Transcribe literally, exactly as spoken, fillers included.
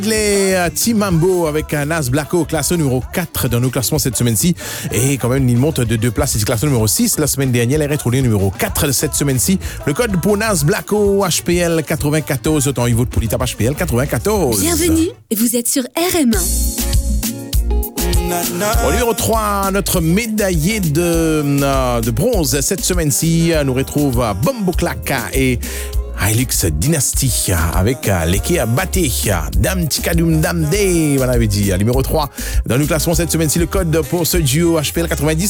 Les euh, Team Mambo avec un Nas Blacko, classé numéro quatre dans nos classements cette semaine-ci. Et quand même, il monte de deux places. Il est classé numéro six la semaine dernière. Il est retrouvé numéro quatre de cette semaine-ci. Le code pour Nas Blacko, H P L quatre-vingt-quatorze. Autant il vote pour l'étape H P L quatre-vingt-quatorze. Bienvenue, vous êtes sur R M un. Au numéro trois, notre médaillé de, euh, de bronze cette semaine-ci, nous retrouve Bombo Claka et Hilux Dynasty avec l'équipe à Baté, Dam Tikadoum Dam Day, voilà, avait dit, numéro trois. Dans le classement cette semaine-ci, le code pour ce duo H P L quatre-vingt-dix.